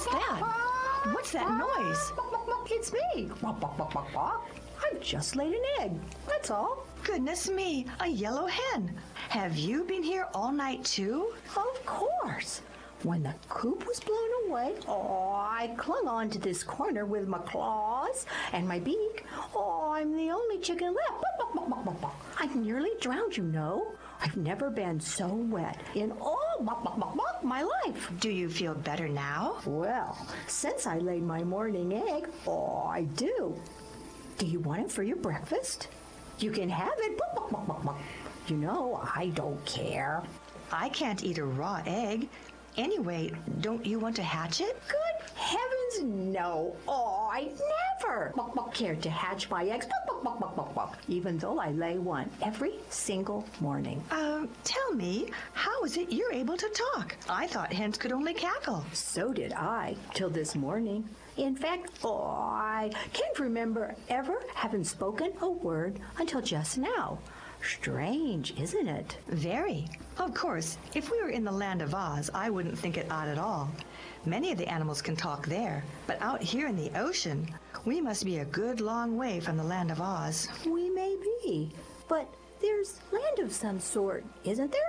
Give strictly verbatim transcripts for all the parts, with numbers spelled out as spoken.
What's that? What's that noise? It's me. I've just laid an egg. That's all. Goodness me, a yellow hen. Have you been here all night too? Of course. When the coop was blown away, oh, I clung on to this corner with my claws and my beak. Oh, I'm the only chicken left. I nearly drowned, you know. I've never been so wet in all my life. Do you feel better now? Well, since I laid my morning egg, oh, I do. Do you want it for your breakfast? You can have it. You know, I don't care. I can't eat a raw egg. Anyway, don't you want to hatch it? Good heavens, no. Oh, I never cared to hatch my eggs, even though I lay one every single morning. Um, tell me, how is it you're able to talk? I thought hens could only cackle. So did I, till this morning. In fact, oh, I can't remember ever having spoken a word until just now. Strange, isn't it? Very. Of course, if we were in the land of Oz, I wouldn't think it odd at all. Many of the animals can talk there, but out here in the ocean, we must be a good long way from the land of Oz. We may be, but there's land of some sort, isn't there?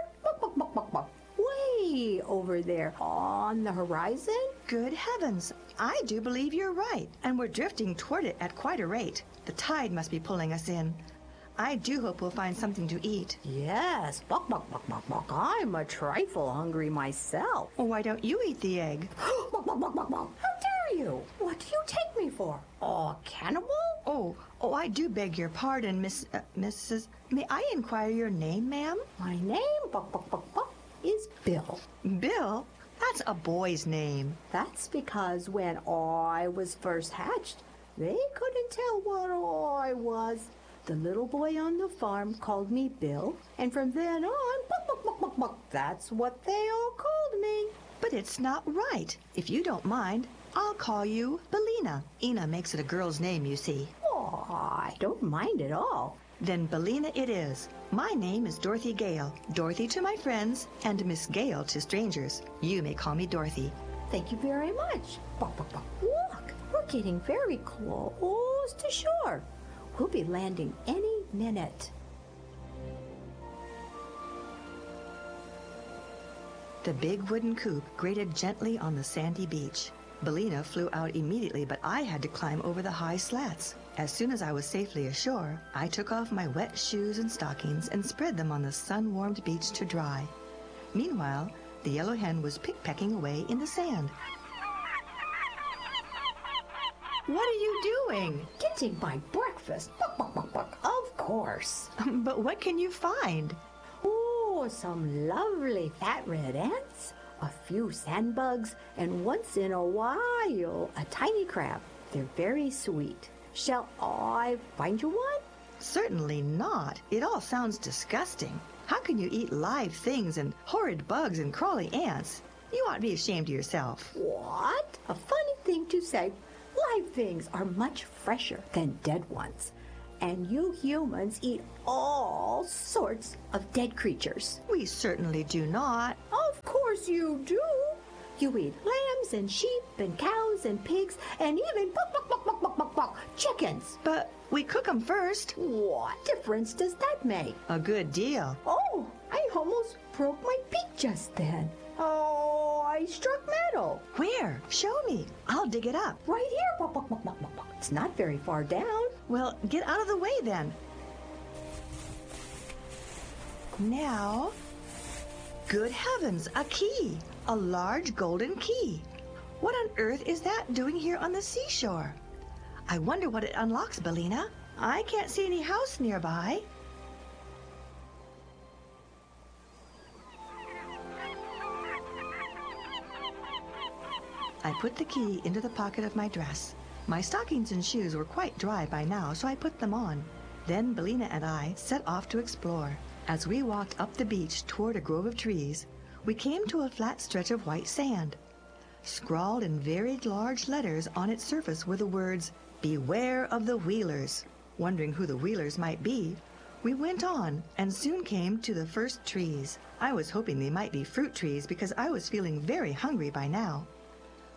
Way over there on the horizon? Good heavens, I do believe you're right, and we're drifting toward it at quite a rate. The tide must be pulling us in. I do hope we'll find something to eat. Yes, buck, buck, buck, buck, buck. I'm a trifle hungry myself. Well, why don't you eat the egg? Buck, buck, buck, buck, buck. How dare you? What do you take me for? A cannibal? Oh, oh, I do beg your pardon, Miss, uh, Missus May I inquire your name, ma'am? My name, buck, buck, buck, buck, is Bill. Bill? That's a boy's name. That's because when I was first hatched, they couldn't tell what I was. The little boy on the farm called me Bill, and from then on, buck, buck, buck, buck, buck, that's what they all called me. But it's not right. If you don't mind, I'll call you Billina. Ina makes it a girl's name, you see. Oh, I don't mind at all. Then Billina it is. My name is Dorothy Gale. Dorothy to my friends, and Miss Gale to strangers. You may call me Dorothy. Thank you very much. Buck, buck, buck. Look, we're getting very close to shore. We'll be landing any minute. The big wooden coop grated gently on the sandy beach. Billina flew out immediately, but I had to climb over the high slats. As soon as I was safely ashore, I took off my wet shoes and stockings and spread them on the sun-warmed beach to dry. Meanwhile, the yellow hen was pick-pecking away in the sand. What are you doing? Getting my breakfast. Buck, buck, buck, buck. Of course. But what can you find? Oh, some lovely fat red ants, a few sand bugs, and once in a while, a tiny crab. They're very sweet. Shall I find you one? Certainly not. It all sounds disgusting. How can you eat live things and horrid bugs and crawly ants? You ought to be ashamed of yourself. What? A funny thing to say. Live things are much fresher than dead ones. And you humans eat all sorts of dead creatures. We certainly do not. Of course you do. You eat lambs and sheep and cows and pigs and even buck, buck, buck, buck, buck, buck, buck, chickens. But we cook them first. What difference does that make? A good deal. Oh, I almost broke my beak just then. Oh, I struck metal. Where? Show me. I'll dig it up. Right here. Buck, buck, buck, buck, buck, buck. It's not very far down. Well, get out of the way then. Now, good heavens, a key. A large golden key. What on earth is that doing here on the seashore? I wonder what it unlocks, Billina. I can't see any house nearby. I put the key into the pocket of my dress. My stockings and shoes were quite dry by now, so I put them on. Then Billina and I set off to explore. As we walked up the beach toward a grove of trees, we came to a flat stretch of white sand. Scrawled in very large letters on its surface were the words, "Beware of the Wheelers." Wondering who the Wheelers might be, we went on and soon came to the first trees. I was hoping they might be fruit trees because I was feeling very hungry by now.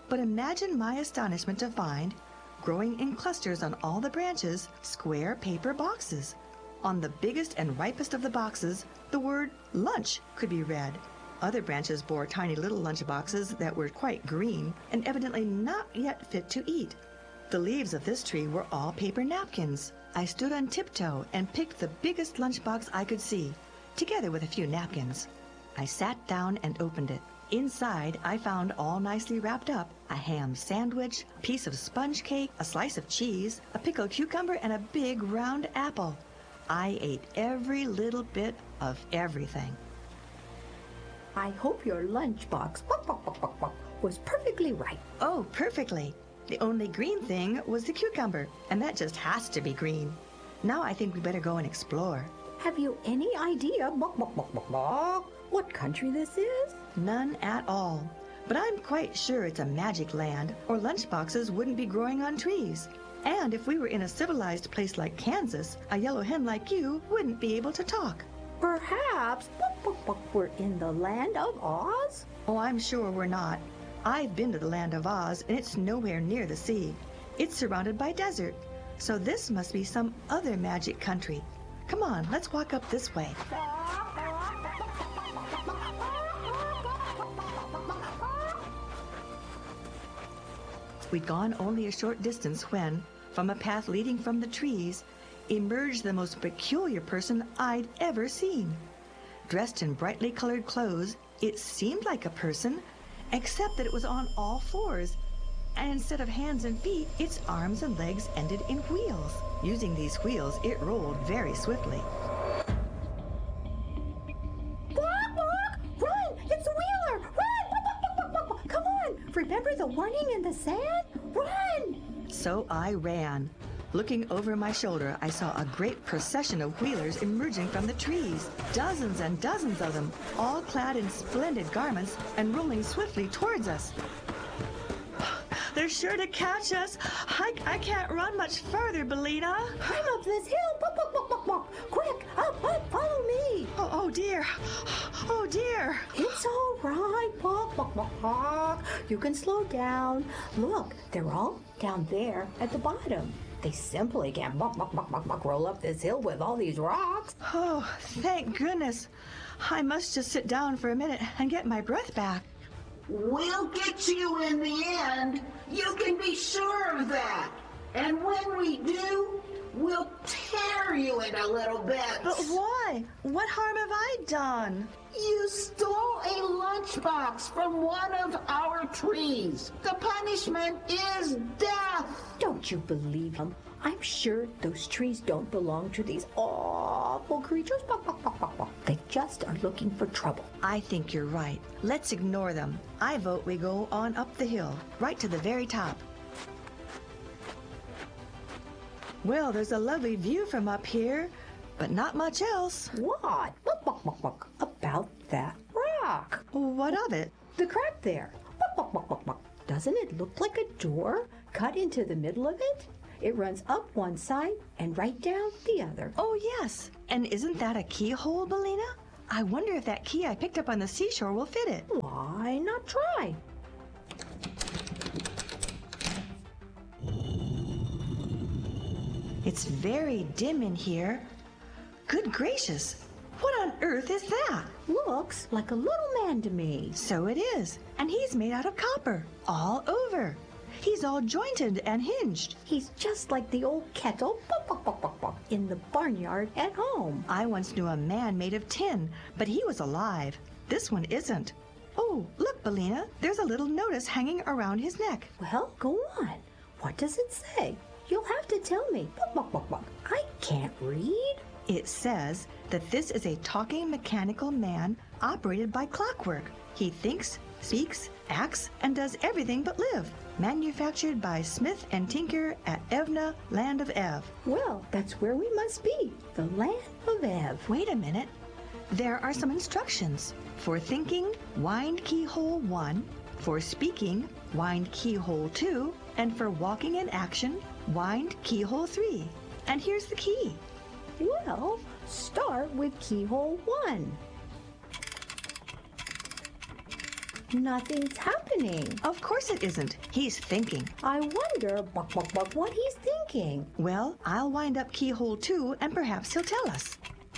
But imagine my astonishment to find, growing in clusters on all the branches, square paper boxes. On the biggest and ripest of the boxes, the word lunch could be read. Other branches bore tiny little lunch boxes that were quite green and evidently not yet fit to eat. The leaves of this tree were all paper napkins. I stood on tiptoe and picked the biggest lunchbox I could see, together with a few napkins. I sat down and opened it. Inside, I found all nicely wrapped up a ham sandwich, a piece of sponge cake, a slice of cheese, a pickled cucumber, and a big round apple. I ate every little bit of everything. I hope your lunchbox was perfectly right. Oh, perfectly. The only green thing was the cucumber, and that just has to be green. Now I think we better go and explore. Have you any idea what country this is? None at all. But I'm quite sure it's a magic land, or lunchboxes wouldn't be growing on trees. And if we were in a civilized place like Kansas, a yellow hen like you wouldn't be able to talk. Perhaps we're in the land of Oz? Oh, I'm sure we're not. I've been to the land of Oz, and it's nowhere near the sea. It's surrounded by desert. So this must be some other magic country. Come on, let's walk up this way. We'd gone only a short distance when, from a path leading from the trees, emerged the most peculiar person I'd ever seen. Dressed in brightly colored clothes, it seemed like a person, except that it was on all fours, and instead of hands and feet, its arms and legs ended in wheels. Using these wheels, it rolled very swiftly. Walk, walk, run! It's a wheeler! Run! Come on! Remember the warning in the sand? Run! So I ran. Looking over my shoulder, I saw a great procession of wheelers emerging from the trees. Dozens and dozens of them, all clad in splendid garments and rolling swiftly towards us. They're sure to catch us. I, I can't run much further, Billina. Climb up this hill! Buck, buck, buck, buck, buck. Quick, up, up, follow me! Oh, oh dear. Oh dear. It's all right, buck, buck, buck, buck. You can slow down. Look, they're all down there at the bottom. They simply can't buck, buck, buck, buck, buck, roll up this hill with all these rocks. Oh, thank goodness. I must just sit down for a minute and get my breath back. We'll get you in the end. You can be sure of that. And when we do, we'll tear you in a little bit. But why? What harm have I done? You stole a lunchbox from one of our trees. The punishment is death. Don't you believe him? I'm sure those trees don't belong to these awful creatures. Buck, buck, buck, buck, buck. They just are looking for trouble. I think you're right. Let's ignore them. I vote we go on up the hill, right to the very top. Well, there's a lovely view from up here, but not much else. What? Buck, buck, buck, buck. About that rock. What of it? The crack there. Buck, buck, buck, buck, buck. Doesn't it look like a door cut into the middle of it? It runs up one side and right down the other. Oh, yes. And isn't that a keyhole, Billina? I wonder if that key I picked up on the seashore will fit it. Why not try? It's very dim in here. Good gracious. What on earth is that? Looks like a little man to me. So it is. And he's made out of copper. All over. He's all jointed and hinged. He's just like the old kettle buck, buck, buck, buck, buck, in the barnyard at home. I once knew a man made of tin, but he was alive. This one isn't. Oh, look, Billina. There's a little notice hanging around his neck. Well, go on. What does it say? You'll have to tell me. Buck, buck, buck, buck. I can't read. It says that this is a talking mechanical man operated by clockwork. He thinks, speaks, acts, and does everything but live. Manufactured by Smith and Tinker at Evna, land of Ev. Well, that's where we must be. The land of Ev. Wait a minute. There are some instructions. For thinking, wind keyhole one. For speaking, wind keyhole two. And for walking in action, wind keyhole three. And here's the key. Well, start with keyhole one. Nothing's happening. Of Of course it isn't. He's thinking. I wonder, buck, buck, buck, what he's thinking. Well, I'll wind up Keyhole too, and perhaps he'll tell us.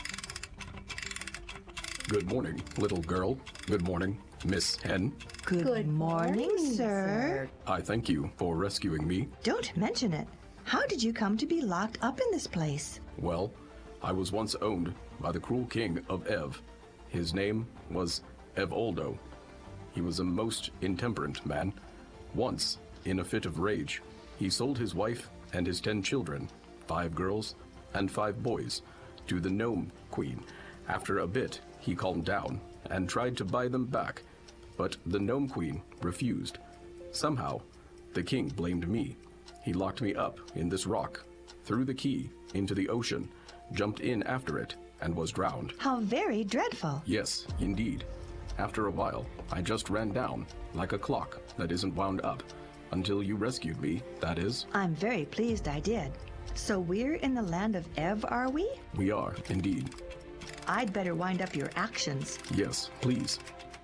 Good morning, little girl. Good morning, Miss Hen. Good, Good morning, morning, sir. I thank you for rescuing me. Don't mention it. How did you come to be locked up in this place? Well, I was once owned by the cruel king of Ev. His name was Evoldo. He was a most intemperate man. Once, in a fit of rage, he sold his wife and his ten children, five girls and five boys, to the Gnome Queen. After a bit, he calmed down and tried to buy them back, but the Gnome Queen refused. Somehow, the king blamed me. He locked me up in this rock, threw the key into the ocean, jumped in after it, and was drowned. How very dreadful. Yes, indeed. After a while, I just ran down, like a clock that isn't wound up, until you rescued me, that is. I'm very pleased I did. So we're in the land of Ev, are we? We are, indeed. I'd better wind up your actions. Yes, please.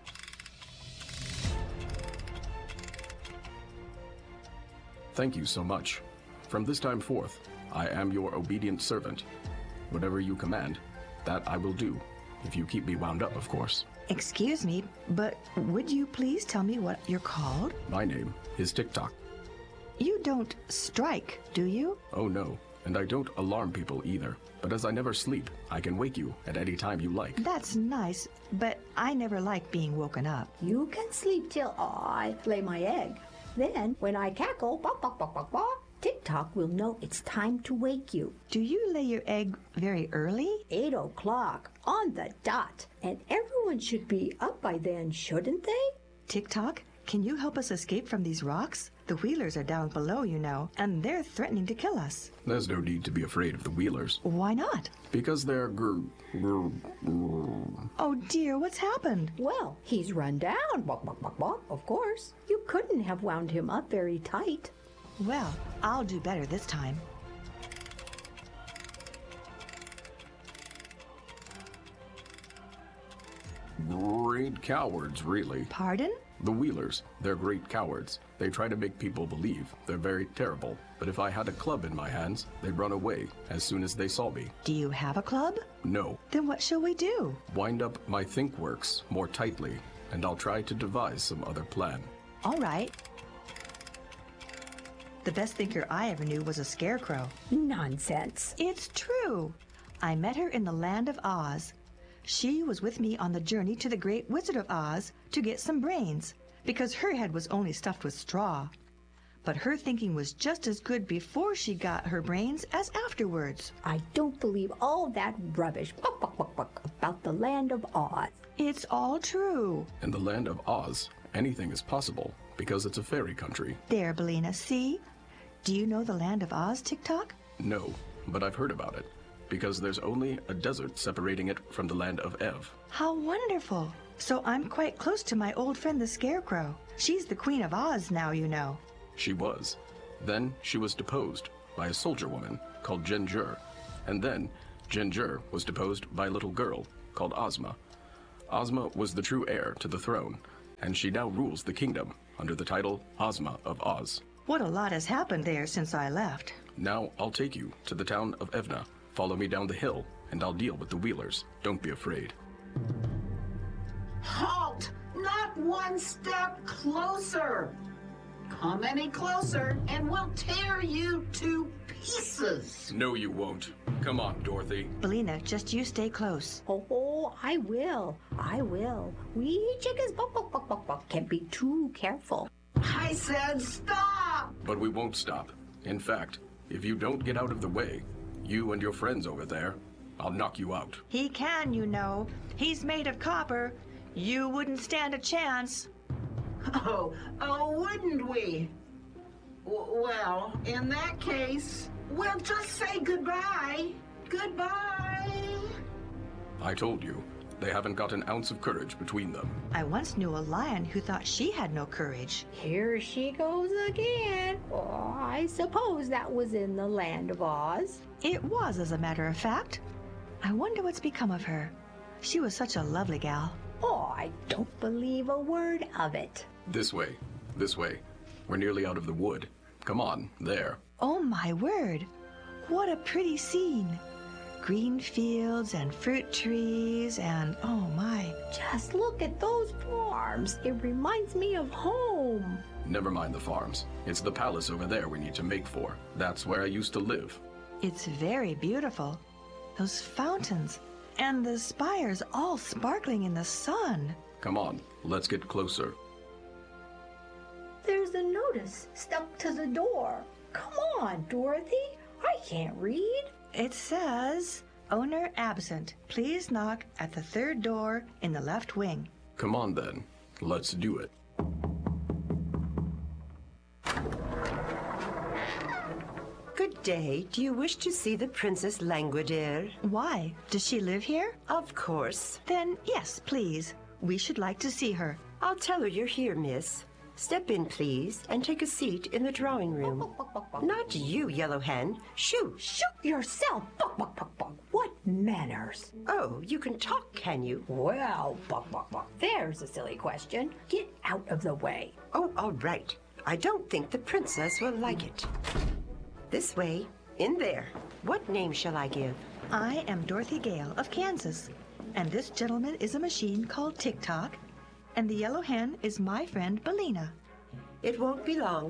Thank you so much. From this time forth, I am your obedient servant. Whatever you command, that I will do, if you keep me wound up, of course. Excuse me, but would you please tell me what you're called? My name is TikTok. You don't strike, do you? Oh no, and I don't alarm people either. But as I never sleep, I can wake you at any time you like. That's nice, but I never like being woken up. You can sleep till I lay my egg. Then, when I cackle, bok, bok, bok, bok, bok, TikTok will know it's time to wake you. Do you lay your egg very early? Eight o'clock, on the dot. And everyone should be up by then, shouldn't they? TikTok, can you help us escape from these rocks? The Wheelers are down below, you know, and they're threatening to kill us. There's no need to be afraid of the Wheelers. Why not? Because they're gr... gr... gr... Oh dear, what's happened? Well, he's run down, bok, bok, bok, bok, of course. You couldn't have wound him up very tight. Well, I'll do better this time. Great cowards, really. Pardon? The Wheelers, they're great cowards. They try to make people believe they're very terrible. But if I had a club in my hands, they'd run away as soon as they saw me. Do you have a club? No. Then what shall we do? Wind up my ThinkWorks more tightly, and I'll try to devise some other plan. All right. The best thinker I ever knew was a scarecrow. Nonsense. It's true. I met her in the land of Oz. She was with me on the journey to the Great Wizard of Oz to get some brains, because her head was only stuffed with straw. But her thinking was just as good before she got her brains as afterwards. I don't believe all that rubbish bok, bok, bok, bok, about the land of Oz. It's all true. In the land of Oz, anything is possible, because it's a fairy country. There, Billina, see? Do you know the land of Oz, TikTok? No, but I've heard about it, because there's only a desert separating it from the land of Ev. How wonderful. So I'm quite close to my old friend the Scarecrow. She's the Queen of Oz now, you know. She was. Then she was deposed by a soldier woman called Ginger. And then Ginger was deposed by a little girl called Ozma. Ozma was the true heir to the throne, and she now rules the kingdom under the title Ozma of Oz. What a lot has happened there since I left. Now I'll take you to the town of Evna. Follow me down the hill, and I'll deal with the Wheelers. Don't be afraid. Halt! Not one step closer! Come any closer, and we'll tear you to pieces! No, you won't. Come on, Dorothy. Billina, just you stay close. Oh, I will. I will. We chickens bok, bok, bok, bok, bok, can't be too careful. I said stop! But we won't stop. In fact, if you don't get out of the way, you and your friends over there, I'll knock you out. He can, you know. He's made of copper. You wouldn't stand a chance. Oh, oh, wouldn't we? W- well, in that case, we'll just say goodbye. Goodbye. I told you, they haven't got an ounce of courage between them. I once knew a lion who thought she had no courage. Here she goes again. Oh, I suppose that was in the land of Oz. It was, as a matter of fact. I wonder what's become of her. She was such a lovely gal. Oh, I don't believe a word of it. This way. This way. We're nearly out of the wood. Come on, there. Oh my word! What a pretty scene! Green fields and fruit trees and oh my. Just look at those farms. It reminds me of home. Never mind the farms. It's the palace over there we need to make for. That's where I used to live. It's very beautiful. Those fountains and the spires all sparkling in the sun. Come on, let's get closer. There's a notice stuck to the door. Come on, Dorothy. I can't read. It says, owner absent. Please knock at the third door in the left wing. Come on then. Let's do it. Good day. Do you wish to see the Princess Langwidere? Why? Does she live here? Of course. Then yes, please. We should like to see her. I'll tell her you're here, miss. Step in, please, and take a seat in the drawing room. Not you, Yellow Hen. Shoo! Shoot yourself. Buck, buck, buck, buck. What manners? Oh, you can talk, can you? Well, buck, buck, buck. There's a silly question. Get out of the way. Oh, all right. I don't think the princess will like it. This way. In there. What name shall I give? I am Dorothy Gale of Kansas, and this gentleman is a machine called Tick-Tock, and the yellow hen is my friend Billina. It won't be long.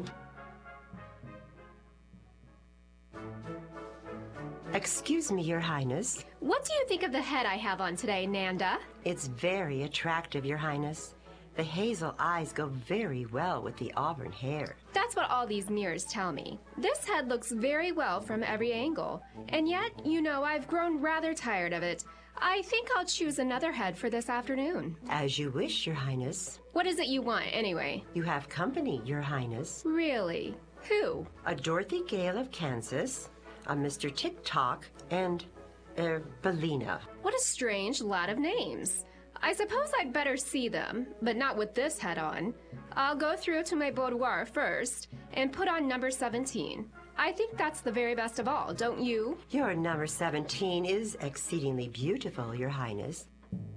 Excuse me, Your Highness. What do you think of the head I have on today, Nanda? It's very attractive, Your Highness. The hazel eyes go very well with the auburn hair. That's what all these mirrors tell me. This head looks very well from every angle. And yet, you know, I've grown rather tired of it. I think I'll choose another head for this afternoon. As you wish, Your Highness. What is it you want, anyway? You have company, Your Highness. Really? Who? A Dorothy Gale of Kansas, a Mister Tick-Tock, and, er, Billina. What a strange lot of names. I suppose I'd better see them, but not with this head on. I'll go through to my boudoir first and put on number seventeen. I think that's the very best of all, don't you? Your number seventeen is exceedingly beautiful, Your Highness.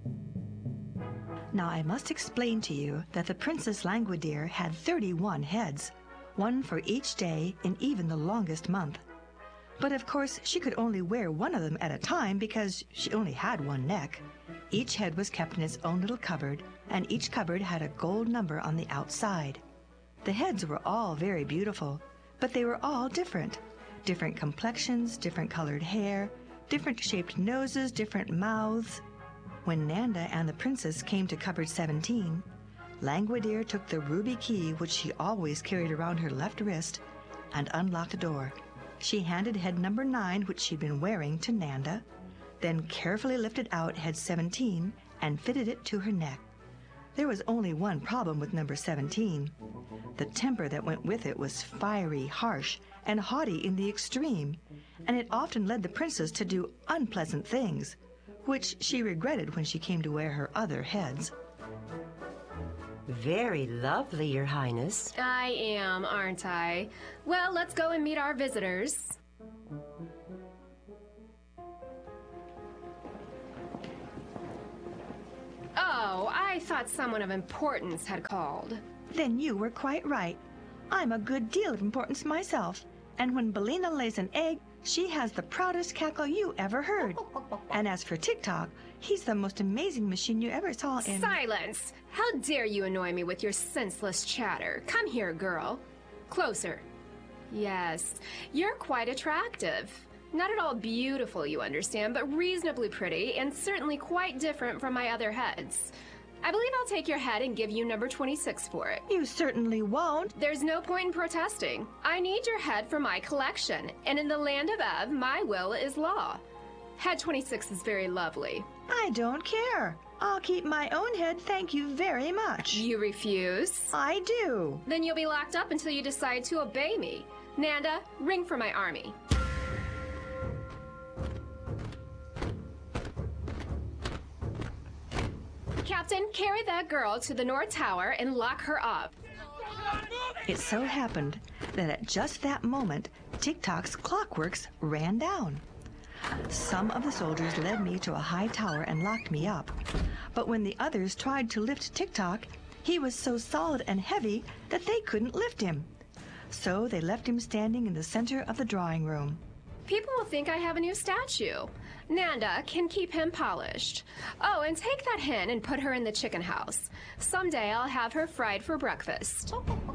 Now I must explain to you that the Princess Langwidere had thirty-one heads, one for each day in even the longest month. But of course she could only wear one of them at a time because she only had one neck. Each head was kept in its own little cupboard, and each cupboard had a gold number on the outside. The heads were all very beautiful, but they were all different. Different complexions, different colored hair, different shaped noses, different mouths. When Nanda and the princess came to cupboard seventeen, Langwidere took the ruby key which she always carried around her left wrist and unlocked the door. She handed head number nine, which she'd been wearing, to Nanda, then carefully lifted out head seventeen and fitted it to her neck. There was only one problem with number seventeen. The temper that went with it was fiery, harsh, and haughty in the extreme, and it often led the princess to do unpleasant things, which she regretted when she came to wear her other heads. Very lovely, Your Highness. I am, aren't I? Well, let's go and meet our visitors. Oh, I thought someone of importance had called. Then you were quite right. I'm a good deal of importance myself, and when Billina lays an egg, she has the proudest cackle you ever heard. And as for Tick-Tock, he's the most amazing machine you ever saw in... Silence! How dare you annoy me with your senseless chatter? Come here, girl. Closer. Yes, you're quite attractive. Not at all beautiful, you understand, but reasonably pretty, and certainly quite different from my other heads. I believe I'll take your head and give you number twenty-six for it. You certainly won't. There's no point in protesting. I need your head for my collection, and in the land of Ev, my will is law. Head twenty-six is very lovely. I don't care. I'll keep my own head, thank you very much. You refuse? I do. Then you'll be locked up until you decide to obey me. Nanda, ring for my army. Captain, carry that girl to the North Tower and lock her up. It so happened that at just that moment, Tick-Tock's clockworks ran down. Some of the soldiers led me to a high tower and locked me up. But when the others tried to lift Tick-Tock, He was so solid and heavy that they couldn't lift him. So they left him standing in the center of the drawing room. People will think I have a new statue. Nanda can keep him polished. Oh, and take that hen and put her in the chicken house. Someday I'll have her fried for breakfast.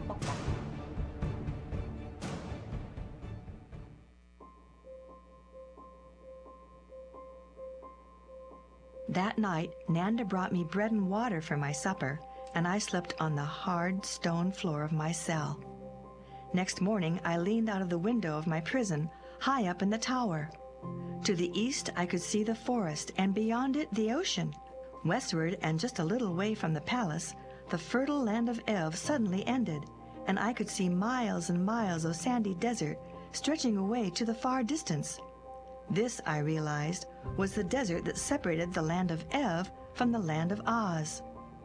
That night, Nanda brought me bread and water for my supper, and I slept on the hard stone floor of my cell. Next morning, I leaned out of the window of my prison, high up in the tower. To the east, I could see the forest, and beyond it, the ocean. Westward, and just a little way from the palace, the fertile land of Ev suddenly ended, and I could see miles and miles of sandy desert stretching away to the far distance. This, I realized, was the desert that separated the land of Ev from the land of Oz.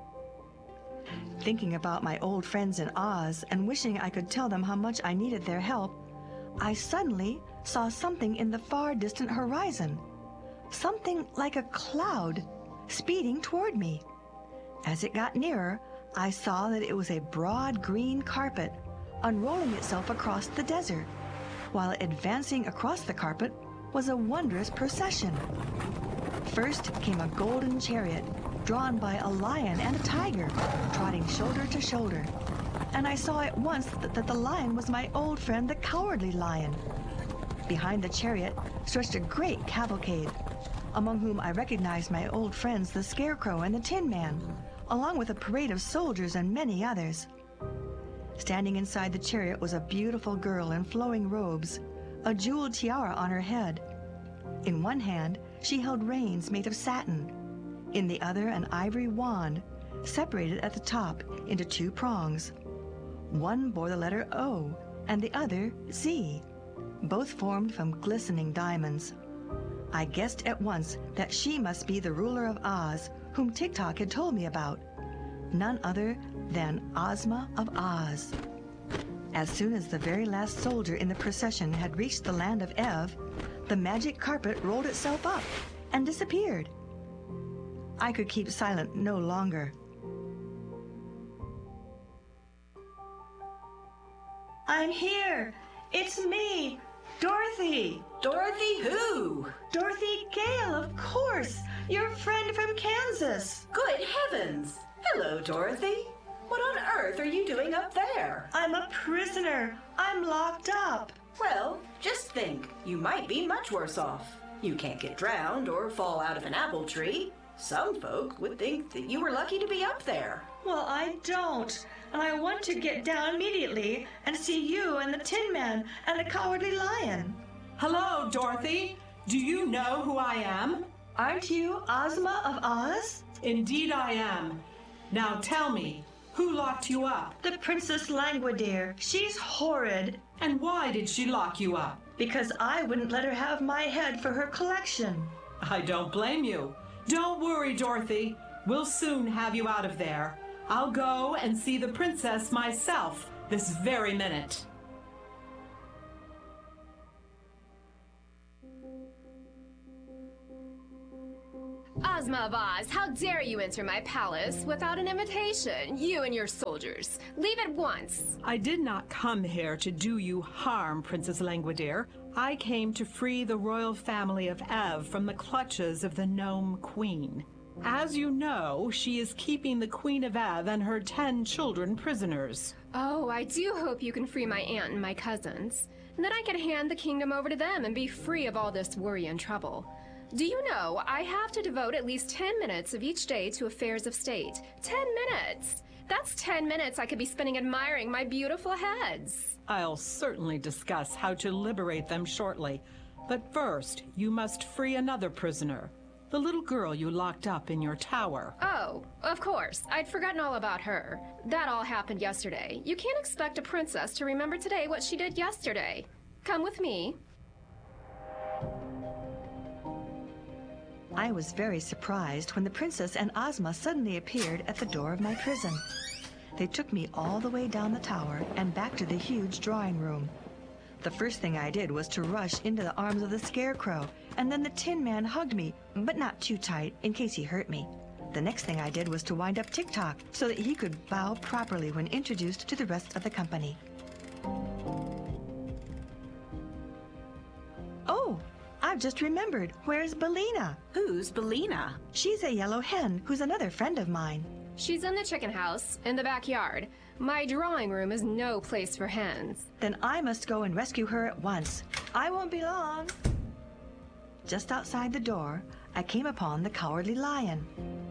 Thinking about my old friends in Oz and wishing I could tell them how much I needed their help, I suddenly saw something in the far distant horizon. Something like a cloud speeding toward me. As it got nearer, I saw that it was a broad green carpet unrolling itself across the desert. While advancing across the carpet was a wondrous procession. First came a golden chariot drawn by a lion and a tiger, trotting shoulder to shoulder. And I saw at once that, that the lion was my old friend, the Cowardly Lion. Behind the chariot stretched a great cavalcade, among whom I recognized my old friends, the Scarecrow and the Tin Man, along with a parade of soldiers and many others. Standing inside the chariot was a beautiful girl in flowing robes, a jeweled tiara on her head. In one hand, she held reins made of satin. In the other, an ivory wand, separated at the top into two prongs. One bore the letter O, and the other Z, both formed from glistening diamonds. I guessed at once that she must be the ruler of Oz, whom Tik-Tok had told me about. None other than Ozma of Oz. As soon as the very last soldier in the procession had reached the land of Ev, the magic carpet rolled itself up and disappeared. I could keep silent no longer. I'm here! It's me, Dorothy! Dorothy who? Dorothy Gale, of course! Your friend from Kansas! Good heavens! Hello, Dorothy. What on earth are you doing up there? I'm a prisoner. I'm locked up. Well, just think. You might be much worse off. You can't get drowned or fall out of an apple tree. Some folk would think that you were lucky to be up there. Well, I don't. And I want to get down immediately and see you and the Tin Man and the Cowardly Lion. Hello, Dorothy. Do you know who I am? Aren't you Ozma of Oz? Indeed I am. Now tell me, who locked you up? The Princess Langwidere. She's horrid. And why did she lock you up? Because I wouldn't let her have my head for her collection. I don't blame you. Don't worry, Dorothy. We'll soon have you out of there. I'll go and see the princess myself this very minute. Ozma of Oz, how dare you enter my palace without an invitation, you and your soldiers. Leave at once. I did not come here to do you harm, Princess Langwidere. I came to free the royal family of Ev from the clutches of the Gnome Queen. As you know, she is keeping the Queen of Ev and her ten children prisoners. Oh, I do hope you can free my aunt and my cousins. And then I can hand the kingdom over to them and be free of all this worry and trouble. Do you know, I have to devote at least ten minutes of each day to affairs of state. Ten minutes! That's ten minutes I could be spending admiring my beautiful heads. I'll certainly discuss how to liberate them shortly. But first, you must free another prisoner. The little girl you locked up in your tower. Oh, of course. I'd forgotten all about her. That all happened yesterday. You can't expect a princess to remember today what she did yesterday. Come with me. I was very surprised when the princess and Ozma suddenly appeared at the door of my prison. They took me all the way down the tower and back to the huge drawing room. The first thing I did was to rush into the arms of the Scarecrow, and then the Tin Man hugged me, but not too tight in case he hurt me. The next thing I did was to wind up Tick-Tock so that he could bow properly when introduced to the rest of the company. Oh, I've just remembered. Where's Billina? Who's Billina? She's a yellow hen who's another friend of mine. She's in the chicken house, in the backyard. My drawing room is no place for hens. Then I must go and rescue her at once. I won't be long. Just outside the door, I came upon the Cowardly Lion.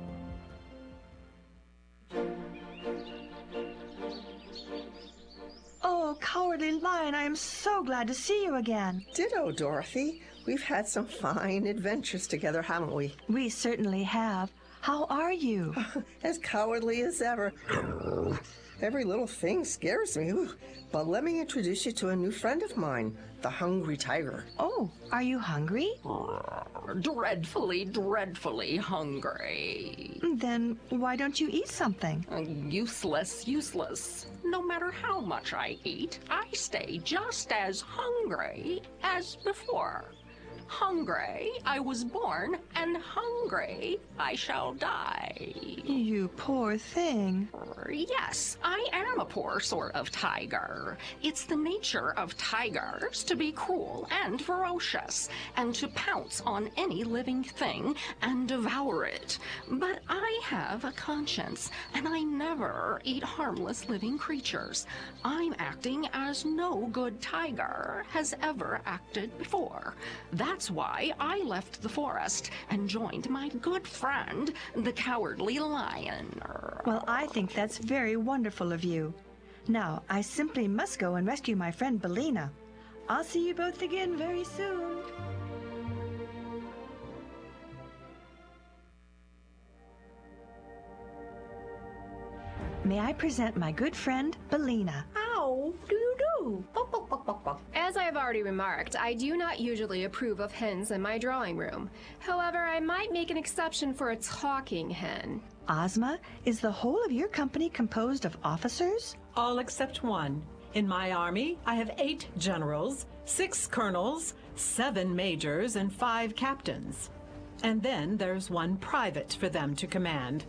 Oh, Cowardly Lion, I am so glad to see you again. Ditto, Dorothy. We've had some fine adventures together, haven't we? We certainly have. How are you? As cowardly as ever. Every little thing scares me. Ooh. But let me introduce you to a new friend of mine, the Hungry Tiger. Oh, are you hungry? Dreadfully, dreadfully hungry. Then why don't you eat something? Uh, useless, useless. No matter how much I eat, I stay just as hungry as before. Hungry I was born, and hungry I shall die. You poor thing. Yes, I am a poor sort of tiger. It's the nature of tigers to be cruel and ferocious, and to pounce on any living thing and devour it. But I have a conscience, and I never eat harmless living creatures. I'm acting as no good tiger has ever acted before. That's why I left the forest and joined my good friend, the Cowardly Lion. Well, I think that's very wonderful of you. Now, I simply must go and rescue my friend Billina. I'll see you both again very soon. May I present my good friend, Billina? How do you do? Buck, buck, buck, buck, buck. As I have already remarked, I do not usually approve of hens in my drawing room. However, I might make an exception for a talking hen. Ozma, is the whole of your company composed of officers? All except one. In my army, I have eight generals, six colonels, seven majors, and five captains. And then there's one private for them to command.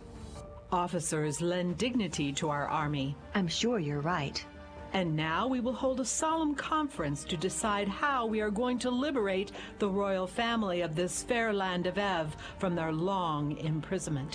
Officers lend dignity to our army. I'm sure you're right. And now we will hold a solemn conference to decide how we are going to liberate the royal family of this fair land of Ev from their long imprisonment.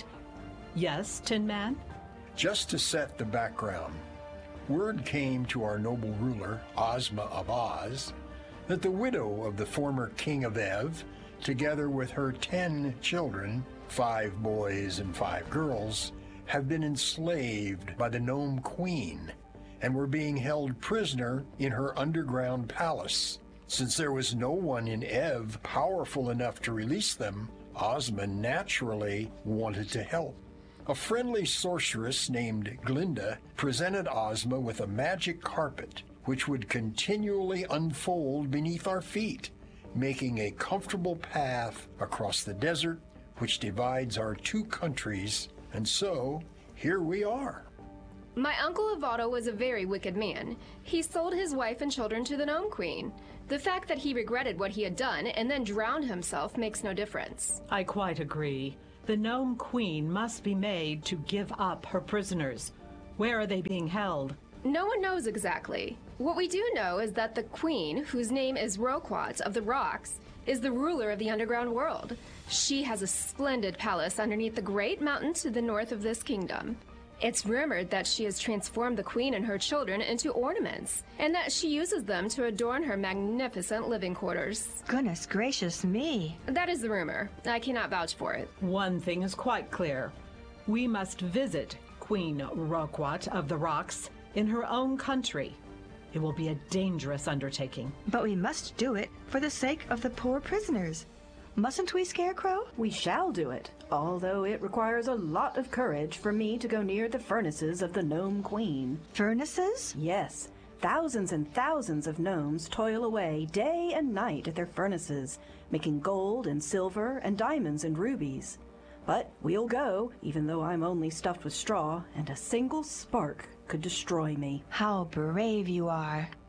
Yes, Tin Man? Just to set the background, word came to our noble ruler, Ozma of Oz, that the widow of the former king of Ev, together with her ten children, five boys and five girls, have been enslaved by the Gnome Queen and were being held prisoner in her underground palace. Since there was no one in Ev powerful enough to release them, Ozma naturally wanted to help. A friendly sorceress named Glinda presented Ozma with a magic carpet which would continually unfold beneath our feet, making a comfortable path across the desert which divides our two countries. And so, here we are. My uncle Avado was a very wicked man. He sold his wife and children to the Gnome Queen. The fact that he regretted what he had done and then drowned himself makes no difference. I quite agree. The Gnome Queen must be made to give up her prisoners. Where are they being held? No one knows exactly. What we do know is that the Queen, whose name is Roquat of the Rocks, is the ruler of the underground world. She has a splendid palace underneath the great mountain to the north of this kingdom. It's rumored that she has transformed the Queen and her children into ornaments, and that she uses them to adorn her magnificent living quarters. Goodness gracious me. That is the rumor. I cannot vouch for it. One thing is quite clear. We must visit Queen Roquat of the Rocks in her own country. It will be a dangerous undertaking. But we must do it for the sake of the poor prisoners. Mustn't we, Scarecrow? We shall do it, although it requires a lot of courage for me to go near the furnaces of the Gnome Queen. Furnaces? Yes. Thousands and thousands of gnomes toil away day and night at their furnaces, making gold and silver and diamonds and rubies. But we'll go, even though I'm only stuffed with straw, and a single spark could destroy me. How brave you are.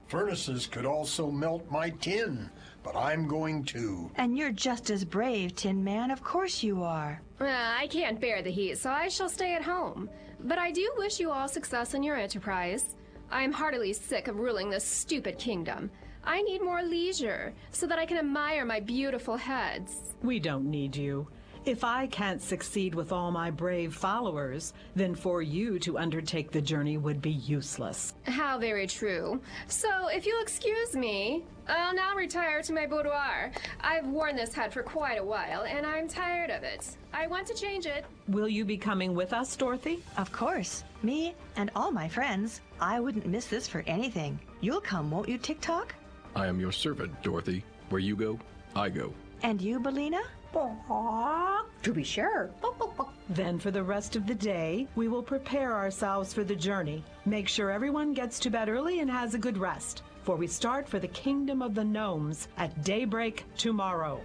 Furnaces could also melt my tin, but I'm going to. And you're just as brave, Tin Man. Of course you are. Uh, I can't bear the heat, so I shall stay at home. But I do wish you all success in your enterprise. I'm heartily sick of ruling this stupid kingdom. I need more leisure so that I can admire my beautiful heads. We don't need you. If I can't succeed with all my brave followers, then for you to undertake the journey would be useless. How very true. So, if you'll excuse me, I'll now retire to my boudoir. I've worn this hat for quite a while, and I'm tired of it. I want to change it. Will you be coming with us, Dorothy? Of course. Me and all my friends. I wouldn't miss this for anything. You'll come, won't you, Tick-Tock? I am your servant, Dorothy. Where you go, I go. And you, Billina? To be sure. Then for the rest of the day, we will prepare ourselves for the journey. Make sure everyone gets to bed early and has a good rest, for we start for the Kingdom of the Gnomes at daybreak tomorrow.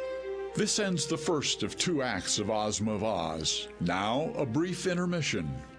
This ends the first of two acts of Ozma of Oz. Now, a brief intermission.